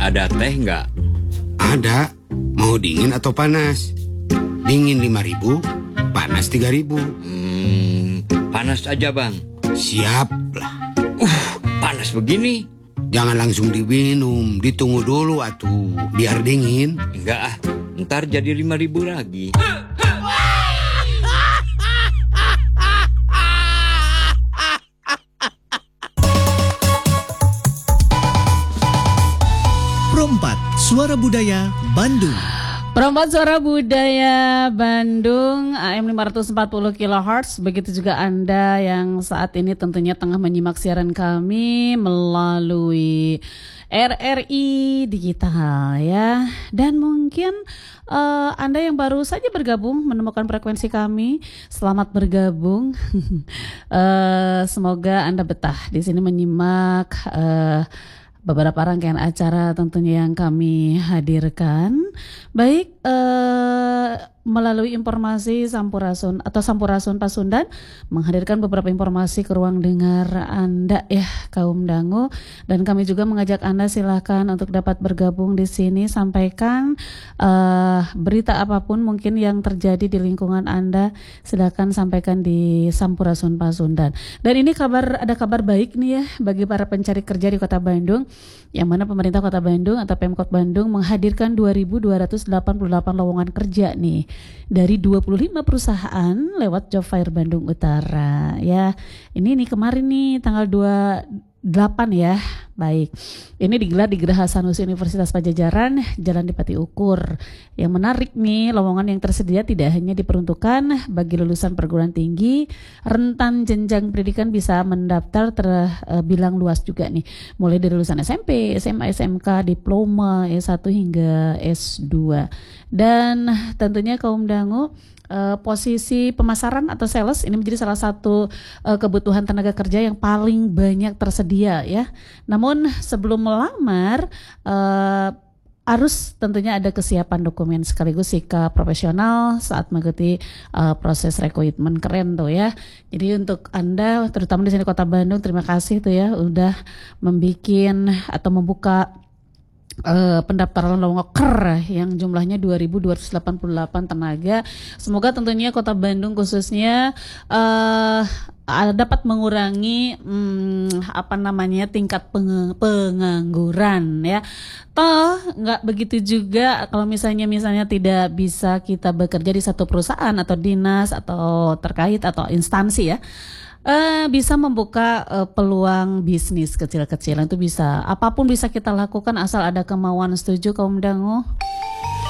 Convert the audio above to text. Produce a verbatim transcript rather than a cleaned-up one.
Ada teh nggak? Ada. Mau dingin atau panas? Dingin lima ribu, panas tiga ribu. Hmm, panas aja bang. Siap lah. Uh, panas begini. Jangan langsung diminum, ditunggu dulu atuh, biar dingin. Enggak ah, ntar jadi lima ribu lagi. Perompat Suara Budaya Bandung. Perompat Suara Budaya Bandung A M lima ratus empat puluh kilohertz. Begitu juga Anda yang saat ini tentunya tengah menyimak siaran kami melalui R R I Digital ya. Dan mungkin uh, Anda yang baru saja bergabung menemukan frekuensi kami, selamat bergabung. uh, Semoga Anda betah di sini menyimak uh, beberapa rangkaian acara tentunya yang kami hadirkan. Baik, eh, melalui informasi Sampurasun atau Sampurasun Pasundan menghadirkan beberapa informasi ke ruang dengar Anda ya kaum dangu, dan kami juga mengajak Anda silakan untuk dapat bergabung di sini, sampaikan eh, berita apapun mungkin yang terjadi di lingkungan Anda, silakan sampaikan di Sampurasun Pasundan. Dan ini kabar ada kabar baik nih ya bagi para pencari kerja di Kota Bandung, yang mana pemerintah Kota Bandung atau Pemkot Bandung menghadirkan dua ribu dua ratus delapan puluh delapan lowongan kerja nih dari dua puluh lima perusahaan lewat Job Fair Bandung Utara ya. Ini nih kemarin nih tanggal dua puluh delapan ya. Baik. Ini digelar di Geraha Sanusi Universitas Pajajaran, Jalan Dipati Ukur. Yang menarik nih, lowongan yang tersedia tidak hanya diperuntukkan bagi lulusan perguruan tinggi, rentan jenjang pendidikan bisa mendaftar terbilang luas juga nih. Mulai dari lulusan S M P, S M A, S M K, diploma, S satu hingga S dua. Dan tentunya kaum dangu, Uh, posisi pemasaran atau sales ini menjadi salah satu uh, kebutuhan tenaga kerja yang paling banyak tersedia ya. Namun sebelum melamar uh, harus tentunya ada kesiapan dokumen sekaligus sikap profesional saat mengikuti uh, proses rekrutmen. Keren tuh ya. Jadi untuk Anda terutama di sini Kota Bandung, terima kasih tuh ya udah membikin atau membuka Uh, pendaftaran lowongan ker yang jumlahnya dua ribu dua ratus delapan puluh delapan tenaga. Semoga tentunya Kota Bandung khususnya uh, dapat mengurangi hmm, apa namanya tingkat peng- pengangguran ya. Toh nggak begitu juga kalau misalnya misalnya tidak bisa kita bekerja di satu perusahaan atau dinas atau terkait atau instansi ya. Uh, bisa membuka uh, peluang bisnis kecil-kecilan, itu bisa, apapun bisa kita lakukan asal ada kemauan. Setuju kaum dangu?